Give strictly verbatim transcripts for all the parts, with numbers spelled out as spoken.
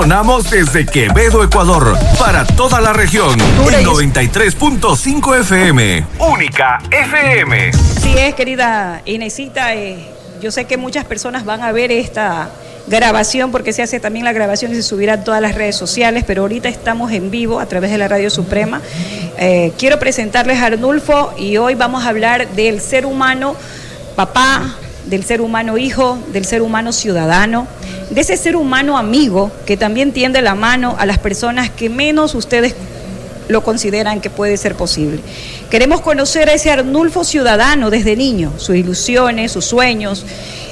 Sonamos desde Quevedo, Ecuador, para toda la región. En noventa y tres punto cinco F M. Única F M. Sí es, querida Inesita. Eh, yo sé que muchas personas van a ver esta grabación porque se hace también la grabación y se subirá a todas las redes sociales, pero ahorita estamos en vivo a través de la Radio Suprema. Eh, quiero presentarles a Arnulfo y hoy vamos a hablar del ser humano papá, del ser humano hijo, del ser humano ciudadano, de ese ser humano amigo que también tiende la mano a las personas que menos ustedes lo consideran que puede ser posible. Queremos conocer a ese Arnulfo ciudadano desde niño, sus ilusiones, sus sueños,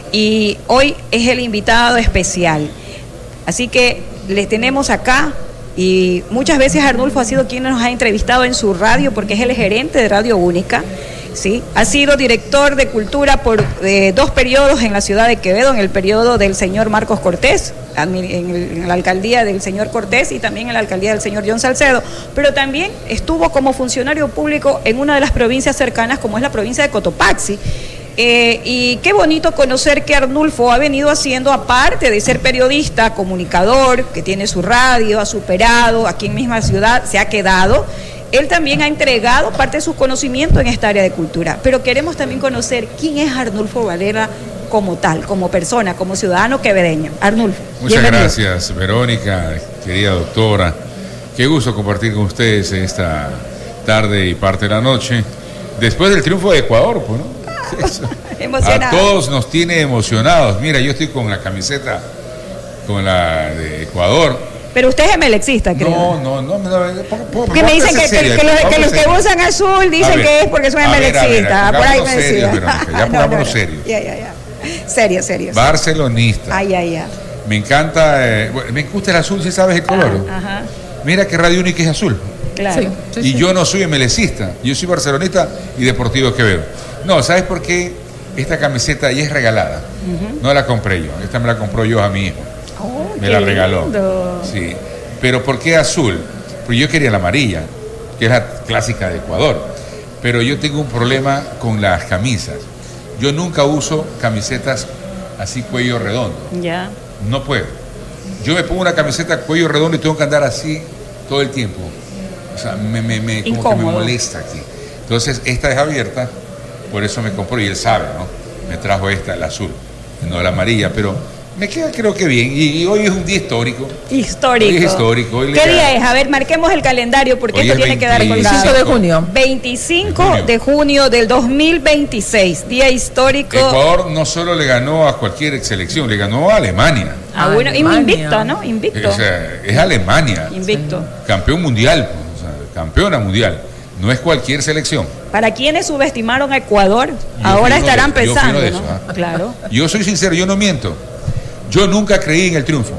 y hoy es el invitado especial. Así que les tenemos acá, y muchas veces Arnulfo ha sido quien nos ha entrevistado en su radio, porque es el gerente de Radio Única, ¿sí? Ha sido director de cultura por eh, dos periodos en la ciudad de Quevedo, en el periodo del señor Marcos Cortés, en, el, en la alcaldía del señor Cortés y también en la alcaldía del señor John Salcedo, pero también estuvo como funcionario público en una de las provincias cercanas, como es la provincia de Cotopaxi. Eh, y qué bonito conocer que Arnulfo ha venido haciendo, aparte de ser periodista, comunicador, que tiene su radio, ha superado, aquí en misma ciudad se ha quedado. Él también ha entregado parte de sus conocimientos en esta área de cultura, pero queremos también conocer quién es Arnulfo Varela como tal, como persona, como ciudadano quevedeño. Arnulfo. Muchas bienvenido. Gracias, Verónica, querida doctora. Qué gusto compartir con ustedes esta tarde y parte de la noche, después del triunfo de Ecuador, pues, ¿no? Eso. A todos nos tiene emocionados. Mira, yo estoy con la camiseta, con la de Ecuador. Pero usted es emelexista, creo. No, no, no. no porque me dicen que, seria, que, los, que los que usan azul dicen ver, que es porque son emelexistas. Por ahí me decían. Ya pongámonos no, no, serios. Ya, ya, ya. Serio, serio. Barcelonista. Ay, ay, ay. Me encanta, eh, me gusta el azul, si sabes el color. Ah, ajá. Mira que Radio Única es azul. Claro. Sí, sí, y sí. Yo no soy emelecista, yo soy barcelonista y Deportivo Quevedo. No, ¿sabes por qué? Esta camiseta ya es regalada. Uh-huh. No la compré yo, esta me la compró yo a mi hijo. Oh, me la regaló. Lindo. Sí. Pero ¿por qué azul? Porque yo quería la amarilla, que es la clásica de Ecuador. Pero yo tengo un problema con las camisas. Yo nunca uso camisetas así cuello redondo. Ya. No puedo. Yo me pongo una camiseta cuello redondo y tengo que andar así todo el tiempo. O sea, me, me, me, como que me molesta aquí. Entonces, esta es abierta, por eso me compró, y él sabe, ¿no? Me trajo esta, el azul, no la amarilla, pero me queda creo que bien. Y, y hoy es un día histórico. Histórico. Hoy es histórico. Hoy ¿Qué día es? A ver, marquemos el calendario, porque hoy esto tiene veinte, que dar colgado. veinticinco de junio. veinticinco de junio. de junio del dos mil veintiséis, día histórico. Ecuador no solo le ganó a cualquier selección, le ganó a Alemania. Ah, bueno, Alemania. Invicto, ¿no? Invicto. O sea, es Alemania. Invicto. Campeón mundial, o sea, campeona mundial. No es cualquier selección. Para quienes subestimaron a Ecuador, yo ahora estarán de, pensando, yo, eso, ¿no? ¿eh? Claro. Yo soy sincero, yo no miento. Yo nunca creí en el triunfo.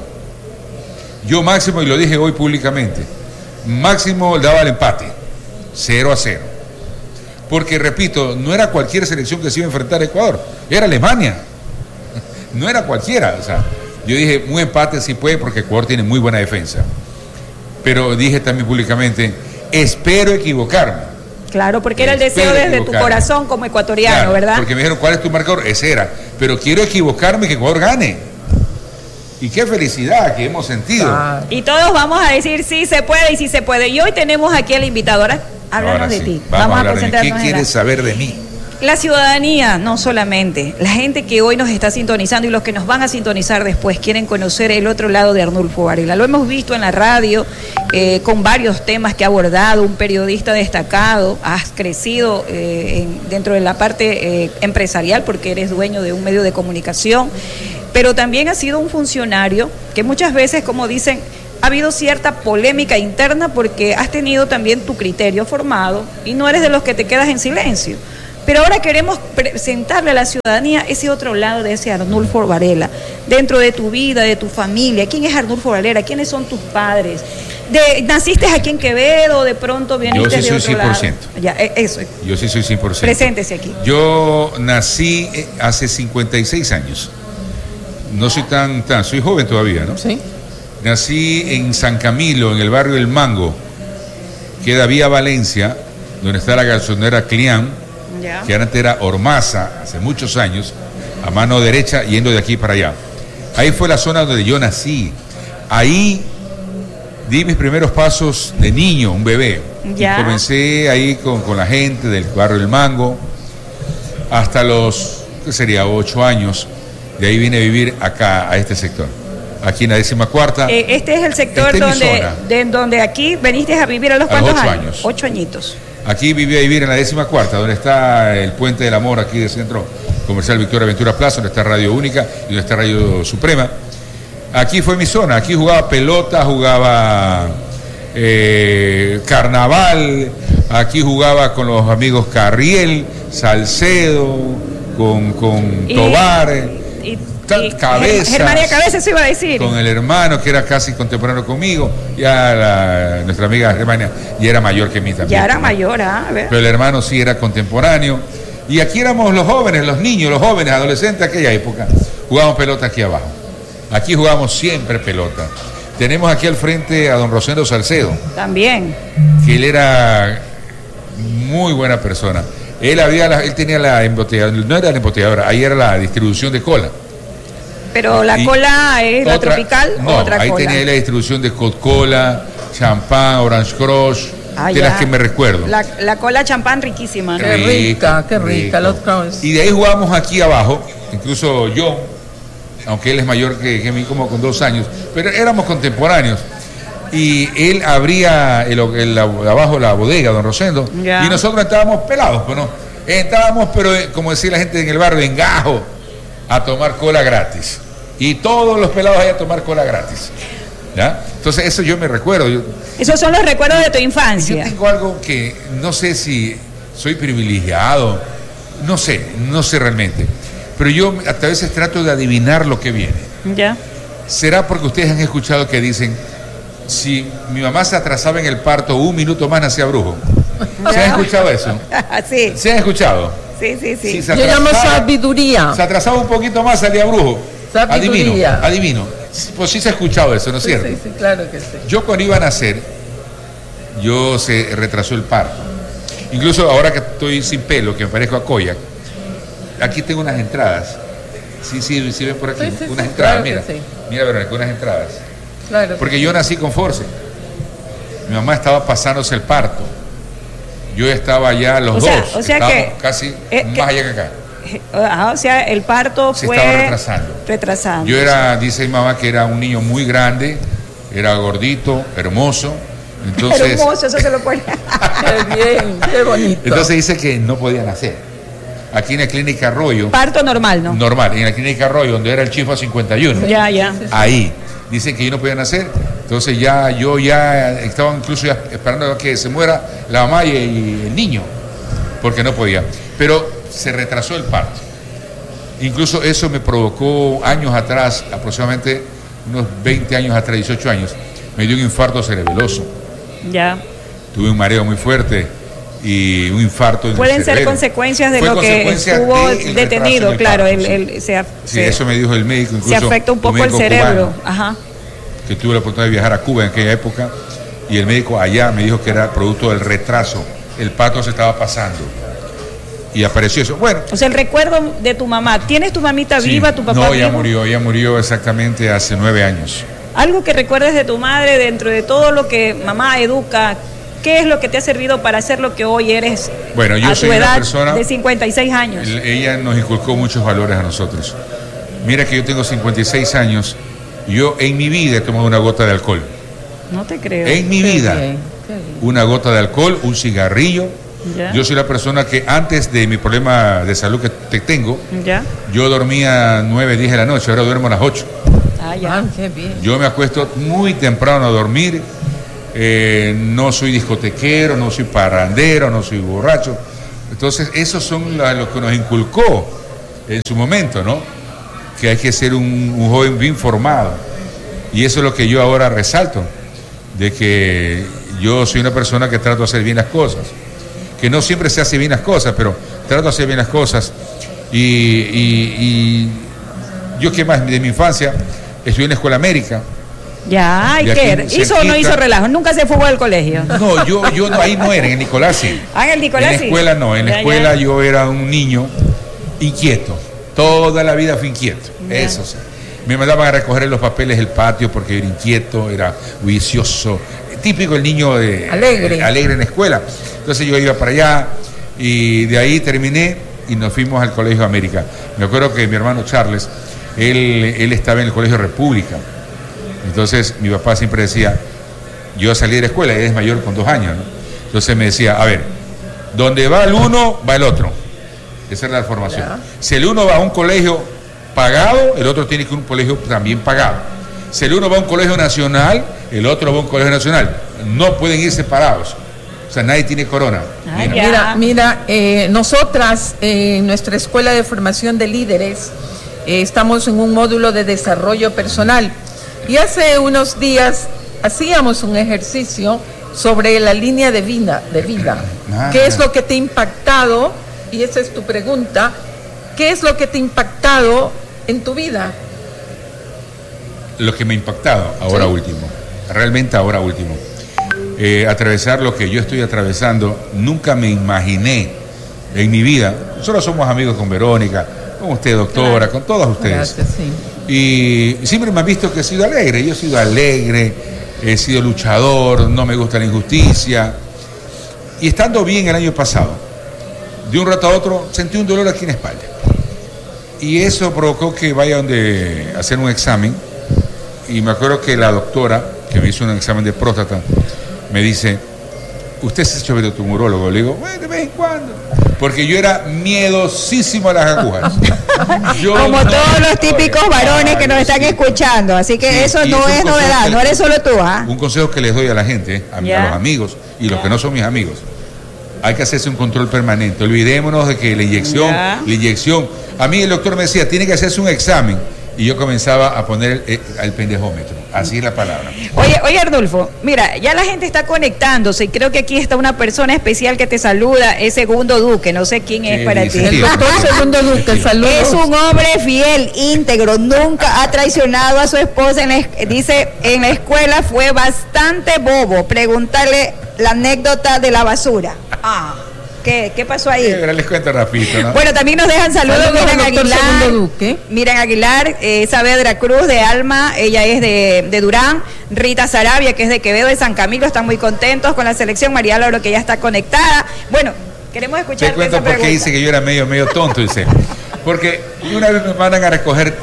Yo máximo, y lo dije hoy públicamente, máximo daba el empate, cero a cero. Porque, repito, no era cualquier selección que se iba a enfrentar a Ecuador, era Alemania. No era cualquiera. O sea, yo dije, un empate sí puede, porque Ecuador tiene muy buena defensa. Pero dije también públicamente, espero equivocarme. Claro, porque era el deseo desde tu corazón como ecuatoriano, claro, ¿verdad? Porque me dijeron, ¿cuál es tu marcador? Ese era. Pero quiero equivocarme, que Ecuador gane. Y qué felicidad que hemos sentido. Ah. Y todos vamos a decir sí se puede y sí se puede. Y hoy tenemos aquí a la invitadora. Háblanos de sí. ti. Vamos, vamos a, a presentarnos. ¿Qué quieres saber de mí? La ciudadanía, no solamente, la gente que hoy nos está sintonizando y los que nos van a sintonizar después quieren conocer el otro lado de Arnulfo Varela. Lo hemos visto en la radio eh, con varios temas que ha abordado, un periodista destacado, has crecido eh, en, dentro de la parte eh, empresarial porque eres dueño de un medio de comunicación, pero también has sido un funcionario que muchas veces, como dicen, ha habido cierta polémica interna porque has tenido también tu criterio formado y no eres de los que te quedas en silencio. Pero ahora queremos presentarle a la ciudadanía ese otro lado de ese Arnulfo Varela, dentro de tu vida, de tu familia. ¿Quién es Arnulfo Varela? ¿Quiénes son tus padres? De, ¿Naciste aquí en Quevedo? ¿De pronto viniste de otro lado? Yo sí soy cien por ciento. Ya, eso. Yo sí soy cien por ciento. Preséntese aquí. Yo nací hace cincuenta y seis años. No soy tan, tan, soy joven todavía, ¿no? Sí. Nací en San Camilo, en el barrio El Mango, queda vía Valencia, donde está la gasolinera Clián, yeah. que antes era Ormaza, hace muchos años, a mano derecha, yendo de aquí para allá. Ahí fue la zona donde yo nací. Ahí di mis primeros pasos de niño, un bebé. Ya. Y comencé ahí con, con la gente del barrio del Mango hasta los, ¿qué sería? Ocho años. De ahí vine a vivir acá, a este sector. Aquí en la décima cuarta. Eh, este es el sector Esta es mi donde, zona. de, donde aquí veniste a vivir a los A los cuantos ocho años. años. Ocho añitos. Aquí viví a vivir en la décima cuarta, donde está el Puente del Amor, aquí del Centro Comercial Victoria Ventura Plaza, donde está Radio Única y donde está Radio Suprema. Aquí fue mi zona, aquí jugaba pelota, jugaba eh, carnaval, aquí jugaba con los amigos Carriel, Salcedo, con, con Y- Tobar. Y, Ta- y Cabezas. Germania Cabezas se iba a decir. Con el hermano que era casi contemporáneo conmigo, ya la- nuestra amiga Germania ya era mayor que mí también. Ya era ¿no? mayor, ¿ah? A ver. Pero el hermano sí era contemporáneo. Y aquí éramos los jóvenes, los niños, los jóvenes, adolescentes de aquella época. Jugábamos pelota aquí abajo. Aquí jugábamos siempre pelota. Tenemos aquí al frente a don Rosendo Salcedo, También. que él era muy buena persona. Él, había la- él tenía la embotelladora, no era la embotelladora, ahí era la distribución de cola. Pero la Y cola es la otra- tropical no, o otra ahí cola. tenía la distribución de Coca-Cola, champán, Orange Crush, Ah, de ya. las que me recuerdo. La, la cola champán riquísima, ¿no? Qué rica, qué rica, los Crush. Y de ahí jugábamos aquí abajo, incluso yo, aunque él es mayor que, que mí como con dos años, pero éramos contemporáneos. Y él abría el, el- la- abajo la bodega, don Rosendo, Ya. y nosotros estábamos pelados, pues no. Estábamos, pero eh, como decía la gente en el barrio, en gajo, a tomar cola gratis. Y todos los pelados ahí a tomar cola gratis. ¿Ya? Entonces eso yo me recuerdo. Yo, Esos son los recuerdos de tu yo infancia. tengo algo que no sé si soy privilegiado, no sé, no sé realmente. Pero yo hasta a veces trato de adivinar lo que viene. Ya. ¿Será porque ustedes han escuchado que dicen, si mi mamá se atrasaba en el parto un minuto más nacía brujo? ¿Se han escuchado eso? sí, ¿Se han escuchado? sí, sí, sí. Si se Yo llamo atrasaba- sabiduría. Se atrasaba un poquito más, salía brujo. Sabiduría. Adivino, adivino. Pues sí se ha escuchado eso, ¿no es Sí, cierto? sí, sí, claro que sí. Yo cuando iba a nacer, yo se retrasó el parto. Incluso ahora que estoy sin pelo, que me parezco a Koyak, aquí tengo unas entradas. Sí, sí, sí ven por aquí. Sí, sí, unas sí, entradas, claro que mira. sí. Mira, Verónica, unas entradas. Claro. Porque yo nací con Force. Mi mamá estaba pasándose el parto. Yo estaba ya los O dos. sea- o sea estábamos que- casi eh, más que- allá que acá. Ajá, o sea, el parto Se fue estaba retrasando. retrasando. Yo era, dice mi mamá, que era un niño muy grande, era gordito, hermoso. Entonces, Hermoso, eso se lo pone. Qué bien, qué bonito. entonces dice que no podía nacer. Aquí en la clínica Arroyo, Parto normal, ¿no? normal, en la clínica Arroyo, donde era el Chifa cincuenta y uno, Ya, ya. ahí, dicen que yo no podía nacer. Entonces ya yo ya estaba incluso ya esperando a que se muera la mamá y, y el niño, porque no podía. Pero se retrasó el parto. Incluso eso me provocó años atrás, aproximadamente unos veinte años atrás, dieciocho años, me dio un infarto cerebeloso. Ya. Tuve un mareo muy fuerte y un infarto en el Pueden ser cerebelo. consecuencias de Fue lo que consecuencia estuvo del retraso detenido, del claro. parto, El, sí. el- se, Sí, se- eso me dijo el médico, incluso se afecta un poco el médico cerebro. cubano, Ajá. que tuve la oportunidad de viajar a Cuba en aquella época, y el médico allá me dijo que era producto del retraso, el parto se estaba pasando, y apareció eso. Bueno, O sea, el recuerdo de tu mamá. ¿Tienes tu mamita sí. viva, tu papá No, ya vivo? murió, ya murió exactamente hace nueve años. Algo que recuerdes de tu madre dentro de todo lo que mamá educa. ¿Qué es lo que te ha servido para ser lo que hoy eres Bueno, yo a soy tu una edad persona- de cincuenta y seis años? El- ella nos inculcó muchos valores a nosotros. Mira que yo tengo cincuenta y seis años, y yo en mi vida he tomado una gota de alcohol. No te creo. En mi Qué vida, bien, qué bien. una gota de alcohol, un cigarrillo. Ya. Yo soy la persona que antes de mi problema de salud que te tengo, ¿Ya? yo dormía nueve, diez de la noche, ahora duermo a las ocho. Ah, ya. Ah, qué bien. Yo me acuesto muy temprano a dormir, eh, no soy discotequero, no soy parrandero, no soy borracho. Entonces, esos son la- lo que nos inculcó en su momento, ¿no? Que hay que ser un, un joven bien formado. Y eso es lo que yo ahora resalto, de que yo soy una persona que trato de hacer bien las cosas. Que no siempre se hace bien las cosas, pero trato de hacer bien las cosas. Y, y- y yo que más de mi infancia estudié en la Escuela América. Ya, ¿y Y aquí qué? ¿Hizo o no cerquita- hizo relajo? Nunca se fugó del colegio. No, yo, yo no, ahí no era, en el Nicolás sí. Ah, en el Nicolás En la sí. escuela no, en la Ya, escuela ya. yo era un niño inquieto. Toda la vida fui inquieto, Ya. eso sí. Me mandaban a recoger los papeles del patio porque era inquieto, era vicioso, típico el niño de, alegre. Eh, alegre en la escuela. Entonces yo iba para allá y de ahí terminé y nos fuimos al Colegio América. Me acuerdo que mi hermano Charles, él, él estaba en el Colegio República. Entonces mi papá siempre decía, yo salí de la escuela, él es mayor con dos años, ¿no? Entonces me decía, a ver, donde va el uno, va el otro. Esa es la formación. Ya. Si el uno va a un colegio pagado, el otro tiene que ir a un colegio también pagado. Si el uno va a un colegio nacional, el otro va a un colegio nacional. No pueden ir separados. O sea, nadie tiene corona. Ah, mira, mira, mira eh, nosotras eh, en nuestra escuela de formación de líderes eh, estamos en un módulo de desarrollo personal y hace unos días hacíamos un ejercicio sobre la línea de vida, de vida. Ah, ¿qué es lo que te ha impactado? Y esa es tu pregunta. ¿Qué es lo que te ha impactado en tu vida? Lo que me ha impactado ahora, ¿sí?, último, realmente ahora último. Eh, atravesar lo que yo estoy atravesando, nunca me imaginé en mi vida. Nosotros somos amigos con Verónica, con usted, doctora, claro, con todos ustedes. Gracias, sí. Y siempre me han visto que he sido alegre. Yo he sido alegre, he sido luchador, no me gusta la injusticia. Y estando bien el año pasado, de un rato a otro sentí un dolor aquí en la espalda. Y eso provocó que vaya donde hacer un examen. Y me acuerdo que la doctora, que me hizo un examen de próstata, me dice, ¿usted se ha hecho vetotumurólogo? Le digo, bueno, de vez en cuando. Porque yo era miedosísimo a las agujas. Yo Como no, todos los típicos varones que nos están sí. escuchando. Así que sí, eso no es, es novedad, no eres solo tú. ¿ah? Un consejo que les doy a la gente, a, yeah. a los amigos y yeah. los que no son mis amigos. Hay que hacerse un control permanente. Olvidémonos de que la inyección, yeah. la inyección. A mí el doctor me decía, tiene que hacerse un examen. Y yo comenzaba a poner el, el pendejómetro. Así es la palabra. Oye, oye, Arnulfo, mira, ya la gente está conectándose y creo que aquí está una persona especial que te saluda, es Segundo Duque, no sé quién es para ti. El doctor Segundo Duque, saludos. Es un hombre fiel, íntegro, nunca ha traicionado a su esposa. En la, dice, en la escuela fue bastante bobo. Preguntarle la anécdota de la basura. Ah. ¿Qué, ¿Qué pasó ahí? Sí, les cuento rapidito, ¿no? Bueno, también nos dejan saludos. Miren Aguilar, Miren Aguilar, eh, Saavedra Cruz de Alma, ella es de, de Durán, Rita Sarabia, que es de Quevedo, de San Camilo, están muy contentos con la selección, María Laura, que ya está conectada. Bueno, queremos escuchar. Te cuento por qué dice que yo era medio, medio tonto, dice. Porque una vez me mandan a recoger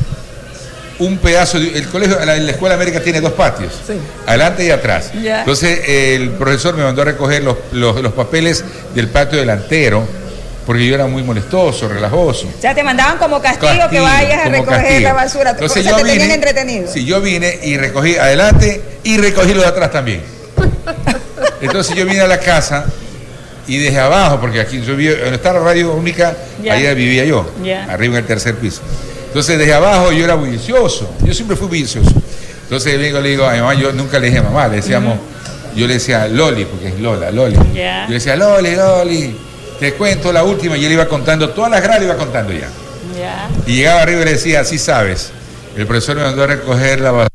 un pedazo, de, el colegio, la, la Escuela América tiene dos patios, sí. adelante y atrás. Yeah. Entonces el profesor me mandó a recoger los, los, los papeles del patio delantero, porque yo era muy molestoso, relajoso. O sea, te mandaban como castigo, castigo que vayas a recoger castigo. la basura. Entonces o sea, yo te vine, tenían entretenido. Sí, yo vine y recogí adelante y recogí los de atrás también. Entonces yo vine a la casa y desde abajo, porque aquí yo vivía, donde está la radio única, yeah. ahí vivía yo, yeah. arriba en el tercer piso. Entonces, desde abajo yo era bullicioso. Yo siempre fui bullicioso. Entonces, vengo, le digo a mi mamá, yo nunca le dije a mamá, le decíamos, uh-huh. yo le decía Loli, porque es Lola, Loli. Yeah. Yo le decía, Loli, Loli, te cuento la última, y él iba contando, todas las gradas iba contando ya. Yeah. Y llegaba arriba y le decía, sí sabes, el profesor me mandó a recoger la basura.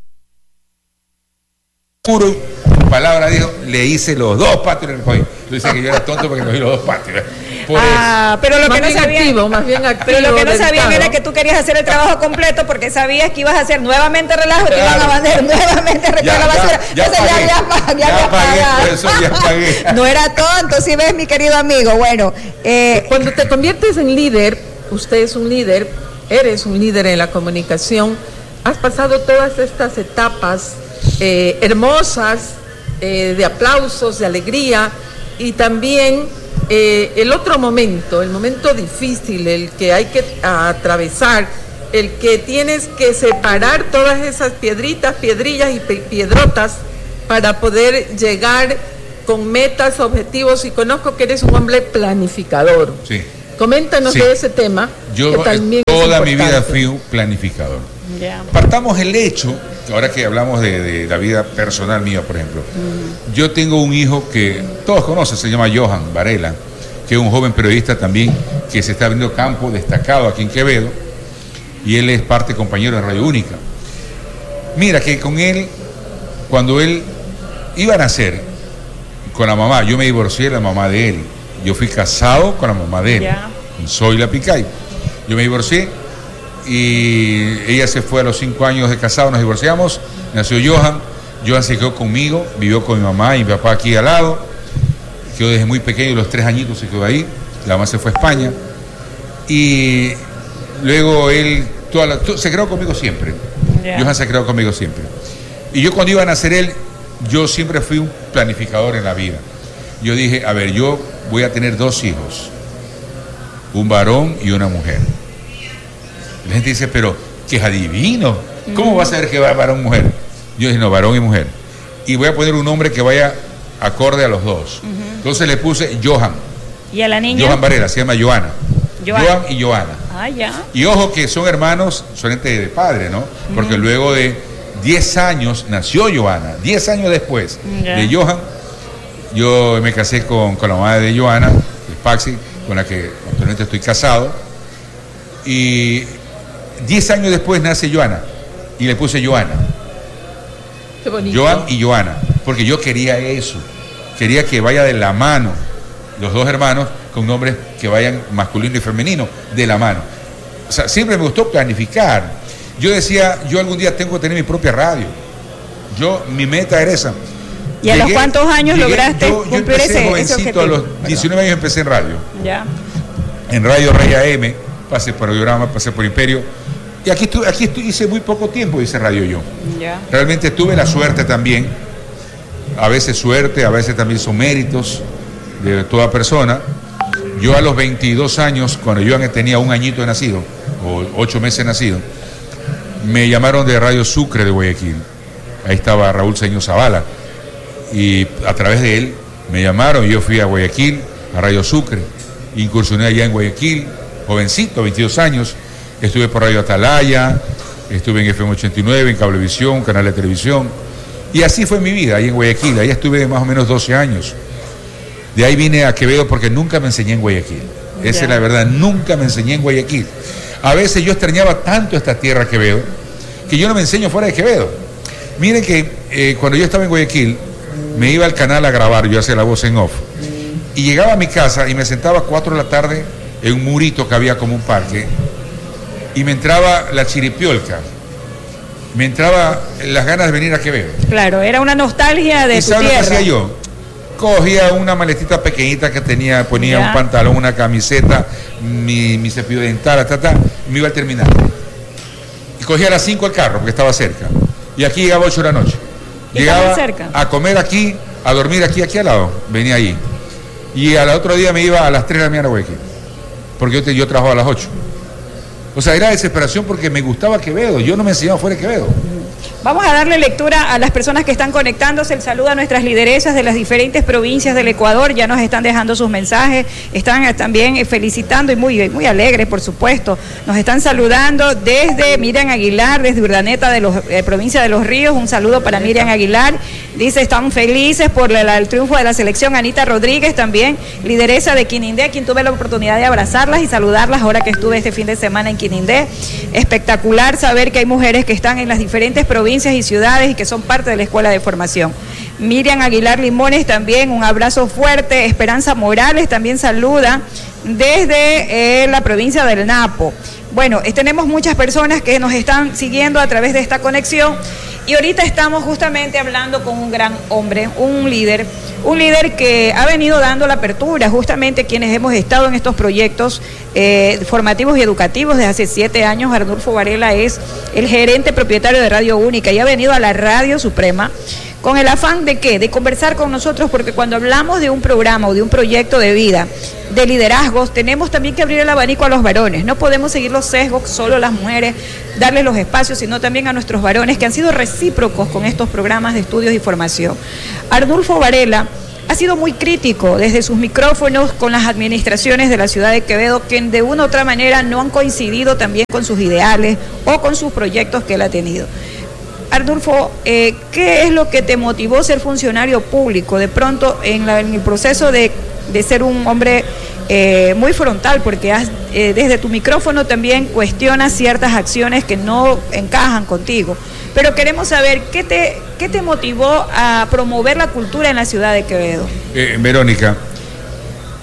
Puro palabra dijo, le hice los dos patios y le recogí. Tú dices que yo era tonto porque cogí los dos patios. Por ah, pero lo que no sabían, más bien activo, pero lo que no sabían era que tú querías hacer el trabajo completo porque sabías que ibas a hacer nuevamente relajo, claro. te iban a mandar nuevamente a recoger la basura. Ya, ya, Entonces pagué, ya, ya, ya, ya, ya pagué, por eso ya pagué. No era tonto, si ves, mi querido amigo. Bueno, eh, cuando te conviertes en líder, usted es un líder, eres un líder en la comunicación, has pasado todas estas etapas eh, hermosas, eh, de aplausos, de alegría, y también eh, el otro momento, el momento difícil, el que hay que atravesar, el que tienes que separar todas esas piedritas, piedrillas y piedrotas para poder llegar con metas, objetivos, y conozco que eres un hombre planificador. Sí. Coméntanos sí. de ese tema. Yo que también toda mi vida fui un planificador. Yeah. Partamos el hecho, ahora que hablamos de, de la vida personal mía, por ejemplo. Mm. Yo tengo un hijo que todos conocen, se llama Johan Varela, que es un joven periodista también, que se está abriendo campo destacado aquí en Quevedo, y él es parte compañero de Radio Única. Mira que con él, cuando él iba a nacer, con la mamá, yo me divorcié de la mamá de él. Yo fui casado con la mamá de él, yeah. con Zoila Picay. Yo me divorcié y ella se fue a los cinco años de casado, nos divorciamos, nació Johan, Johan se quedó conmigo, vivió con mi mamá y mi papá aquí al lado, quedó desde muy pequeño, los tres añitos se quedó ahí, la mamá se fue a España, y luego él toda la, to, se quedó conmigo siempre, yeah. Johan se quedó conmigo siempre, y yo cuando iba a nacer él, yo siempre fui un planificador en la vida, yo dije, a ver, yo voy a tener dos hijos, un varón y una mujer. La gente dice, pero que es adivino, ¿cómo mm. va a saber que va varón y mujer? Yo dije, no, varón y mujer. Y voy a poner un nombre que vaya acorde a los dos. Uh-huh. Entonces le puse Johan. ¿Y a la niña? Johan Varela, se llama Joana. Johan, Johan y Joana. Ah, ya. Y ojo que son hermanos, solamente de padre, ¿no? Porque uh-huh. luego de diez años nació Joana. diez años después yeah. de Johan, yo me casé con, con la mamá de Joana, de Paxi, con la que actualmente estoy casado. Y diez años después nace Joana. Y le puse Joana. Qué bonito. Joan y Joana, porque yo quería eso, quería que vaya de la mano, los dos hermanos con nombres que vayan masculino y femenino, de la mano. O sea, siempre me gustó planificar. Yo decía, yo algún día tengo que tener mi propia radio. Yo, mi meta era esa. ¿Y a llegué, los cuántos años llegué, lograste yo, yo cumplir ese, jovencito, ese a los diecinueve años empecé en radio. Ya. En Radio Rey A M, pasé por Audiorama, pasé por Imperio. Y aquí, estuve, aquí estuve, hice muy poco tiempo, hice radio yo. Yeah. Realmente tuve la suerte también, a veces suerte, a veces también son méritos de toda persona. Yo a los veintidós años, cuando yo tenía un añito de nacido, o ocho meses de nacido, me llamaron de Radio Sucre de Guayaquil. Ahí estaba Raúl Señor Zavala. Y a través de él me llamaron y yo fui a Guayaquil, a Radio Sucre. Incursioné allá en Guayaquil, jovencito, veintidós años. Estuve por Radio Atalaya, estuve en F M ochenta y nueve, en Cablevisión, canal de televisión. Y así fue mi vida, ahí en Guayaquil. Ahí estuve más o menos doce años. De ahí vine a Quevedo porque nunca me enseñé en Guayaquil. Esa yeah. es la verdad, nunca me enseñé en Guayaquil. A veces yo extrañaba tanto esta tierra Quevedo, que yo no me enseño fuera de Quevedo. Miren que eh, cuando yo estaba en Guayaquil, me iba al canal a grabar, yo hacía la voz en off. Y llegaba a mi casa y me sentaba a cuatro de la tarde en un murito que había como un parque. Y me entraba la chiripiolca, me entraba las ganas de venir a Quevedo. Claro, era una nostalgia de ¿Y tu sabes tierra? Lo que hacía yo? Cogía una maletita pequeñita que tenía, ponía ya. un pantalón, una camiseta, mi, mi cepillo dental, ta, ta, y me iba al terminal. Y cogía a las cinco el carro, porque estaba cerca. Y aquí llegaba a ocho de la noche. Llegaba cerca? a comer aquí, a dormir aquí, aquí al lado, venía ahí. Y al otro día me iba a las tres de la mañana a Guayaquil, porque yo, te, yo trabajaba a las ocho. O sea, era desesperación porque me gustaba Quevedo. Yo no me enseñaba fuera de Quevedo. Vamos a darle lectura a las personas que están conectándose. El saludo a nuestras lideresas de las diferentes provincias del Ecuador. Ya nos están dejando sus mensajes. Están también felicitando y muy, muy alegres, por supuesto. Nos están saludando desde Miriam Aguilar, desde Urdaneta, de la eh, provincia de Los Ríos. Un saludo para Miriam Aguilar. Dice, están felices por la, el triunfo de la selección. Anita Rodríguez también, lideresa de Quinindé, quien tuve la oportunidad de abrazarlas y saludarlas ahora que estuve este fin de semana en Quinindé. Espectacular saber que hay mujeres que están en las diferentes provincias y ciudades y que son parte de la escuela de formación. Miriam Aguilar Limones también, un abrazo fuerte. Esperanza Morales también saluda desde eh, la provincia del Napo. Bueno, eh, tenemos muchas personas que nos están siguiendo a través de esta conexión y ahorita estamos justamente hablando con un gran hombre, un líder, un líder que ha venido dando la apertura, justamente quienes hemos estado en estos proyectos eh, formativos y educativos desde hace siete años. Arnulfo Varela es el gerente propietario de Radio Única y ha venido a la Radio Suprema con el afán de ¿qué? De conversar con nosotros, porque cuando hablamos de un programa o de un proyecto de vida, de liderazgos, tenemos también que abrir el abanico a los varones. No podemos seguir los sesgos, solo las mujeres, darles los espacios, sino también a nuestros varones que han sido recíprocos con estos programas de estudios y formación. Arnulfo Varela ha sido muy crítico desde sus micrófonos con las administraciones de la ciudad de Quevedo, que de una u otra manera no han coincidido también con sus ideales o con sus proyectos que él ha tenido. Arnulfo, eh, ¿qué es lo que te motivó a ser funcionario público? De pronto, en, la, en el proceso de, de ser un hombre eh, muy frontal, porque has, eh, desde tu micrófono también cuestionas ciertas acciones que no encajan contigo. Pero queremos saber, ¿qué te, qué te motivó a promover la cultura en la ciudad de Quevedo? Eh, Verónica,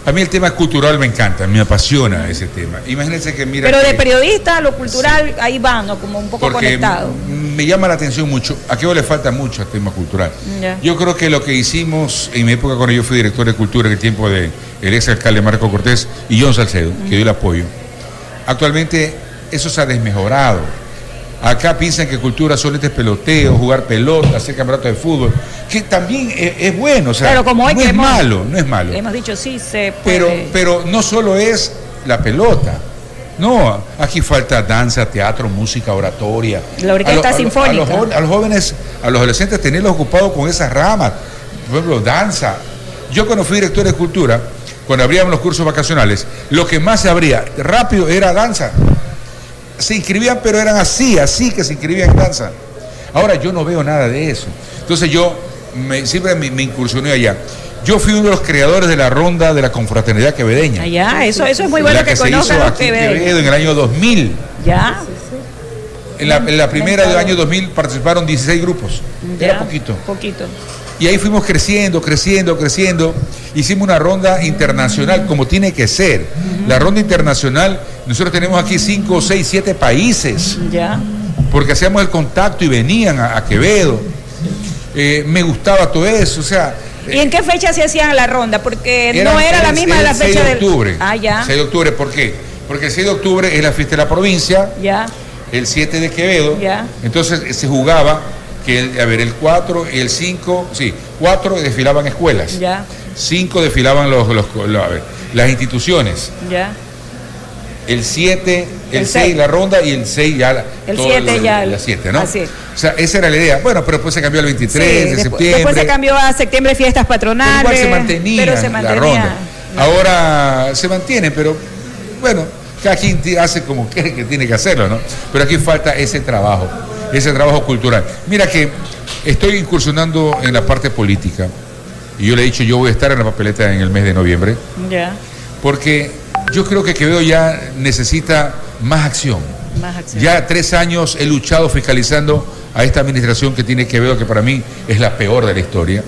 A mí el tema cultural me encanta, me apasiona ese tema. Imagínense que mira. Pero que, de periodista a lo cultural, sí, ahí van, ¿no? Como un poco conectado. Me llama la atención mucho. A Quevedo le falta mucho al tema cultural. Yeah. Yo creo que lo que hicimos en mi época, cuando yo fui director de cultura, en el tiempo del ex alcalde Marco Cortés y John Salcedo, uh-huh, que dio el apoyo, actualmente eso se ha desmejorado. Acá piensan que cultura solamente es peloteo, jugar pelota, hacer campeonatos de fútbol, que también es, es bueno, o sea, pero como hoy no que es hemos, malo, no es malo. Hemos dicho sí se puede. Pero, pero no solo es la pelota, no, aquí falta danza, teatro, música, oratoria. La orquesta a lo, sinfónica. A, a, los, a los jóvenes, a los adolescentes, tenerlos ocupados con esas ramas, por ejemplo, danza. Yo cuando fui director de cultura, cuando abríamos los cursos vacacionales, lo que más se abría rápido era danza. Se inscribían, pero eran así, así que se inscribían en danza. Ahora yo no veo nada de eso. Entonces yo me, siempre me, me incursioné allá. Yo fui uno de los creadores de la ronda de la confraternidad quevedeña. Allá, eso, eso es muy bueno la que, que se conozcan hizo los aquí en quevedeños. Quevedo en el año dos mil. Ya. En la, en la primera del año dos mil participaron dieciséis grupos. Ya, era poquito. Poquito. Y ahí fuimos creciendo, creciendo, creciendo. Hicimos una ronda internacional como tiene que ser. Uh-huh. La ronda internacional, nosotros tenemos aquí cinco, seis, siete países. Ya. Porque hacíamos el contacto y venían a, a Quevedo. Eh, me gustaba todo eso, o sea. ¿Y en qué fecha se hacían la ronda? Porque era, no era el, la misma de la fecha del seis de octubre. Del... Ah, ya. seis de octubre, ¿por qué? Porque el seis de octubre es la fiesta de la provincia. Ya. El siete de Quevedo. Ya. Entonces se jugaba que el, a ver, el cuatro y el cinco, sí, cuatro desfilaban escuelas. Ya. cinco desfilaban los, los, los a ver, las instituciones. Ya. El siete, el seis la ronda y el seis ya la el siete ya la siete, ¿no? Así es. O sea, esa era la idea. Bueno, pero después se cambió al veintitrés sí, de después, septiembre. Después se cambió a septiembre, fiestas patronales. Pero igual se mantenía, pero se mantenía la ronda. No. Ahora se mantiene, pero bueno, cada quien hace como cree que tiene que hacerlo, ¿no? Pero aquí falta ese trabajo, ese trabajo cultural. Mira que estoy incursionando en la parte política y yo le he dicho, yo voy a estar en la papeleta en el mes de noviembre. Ya. Porque yo creo que Quevedo ya necesita más acción. Más acción. Ya tres años he luchado fiscalizando a esta administración que tiene Quevedo, que para mí es la peor de la historia.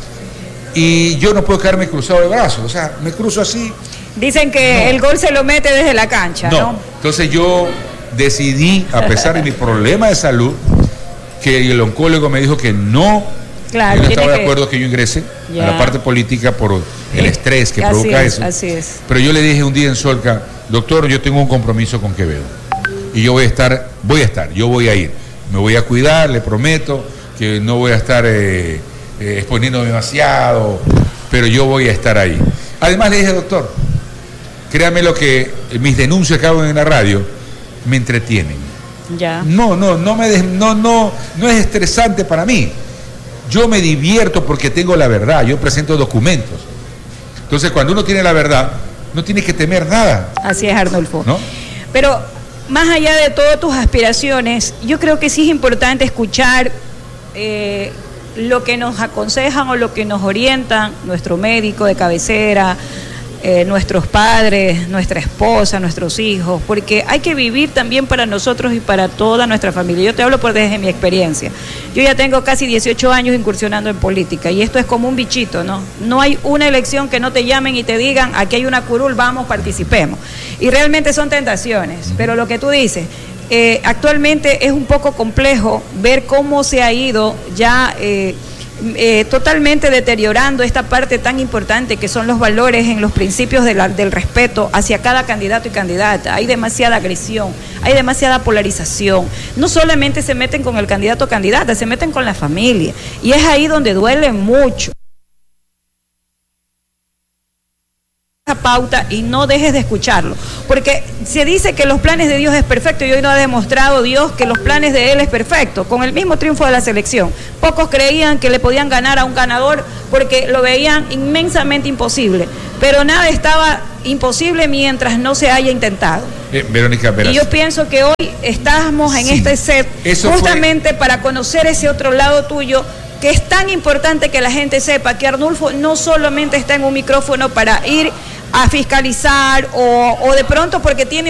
Y yo no puedo quedarme cruzado de brazos, o sea, me cruzo así. Dicen que no. El gol se lo mete desde la cancha, ¿no? No, entonces yo decidí, a pesar de mi problema de salud, que el oncólogo me dijo que no, claro, yo no estaba que... de acuerdo que yo ingrese ya. a la parte política por el estrés que así provoca es, eso. Así es. Pero yo le dije un día en Solca, doctor, yo tengo un compromiso con Quevedo y yo voy a estar, voy a estar, yo voy a ir, me voy a cuidar, le prometo que no voy a estar eh, eh, exponiéndome demasiado, pero yo voy a estar ahí. Además le dije, doctor, créame lo que mis denuncias que hago en la radio me entretienen. Ya. No, no, no me des, no, no, no es estresante para mí. Yo me divierto porque tengo la verdad, yo presento documentos. Entonces, cuando uno tiene la verdad, no tiene que temer nada. Así es, Arnulfo. ¿No? Pero más allá de todas tus aspiraciones, yo creo que sí es importante escuchar eh, lo que nos aconsejan o lo que nos orientan nuestro médico de cabecera, eh, nuestros padres, nuestra esposa, nuestros hijos, porque hay que vivir también para nosotros y para toda nuestra familia. Yo te hablo por desde mi experiencia. Yo ya tengo casi dieciocho años incursionando en política y esto es como un bichito, ¿no? No hay una elección que no te llamen y te digan, aquí hay una curul, vamos, participemos. Y realmente son tentaciones, pero lo que tú dices, eh, actualmente es un poco complejo ver cómo se ha ido ya eh, eh, totalmente deteriorando esta parte tan importante que son los valores en los principios de la, del respeto hacia cada candidato y candidata. Hay demasiada agresión, hay demasiada polarización. No solamente se meten con el candidato o candidata, se meten con la familia. Y es ahí donde duele mucho. Pauta y no dejes de escucharlo, porque se dice que los planes de Dios es perfecto y hoy no ha demostrado Dios que los planes de Él es perfecto, con el mismo triunfo de la selección. Pocos creían que le podían ganar a un ganador porque lo veían inmensamente imposible, pero nada estaba imposible mientras no se haya intentado. Eh, Verónica, verás. Y yo pienso que hoy estamos en sí, este set justamente fue... para conocer ese otro lado tuyo, que es tan importante que la gente sepa que Arnulfo no solamente está en un micrófono para ir a fiscalizar o, o de pronto porque tiene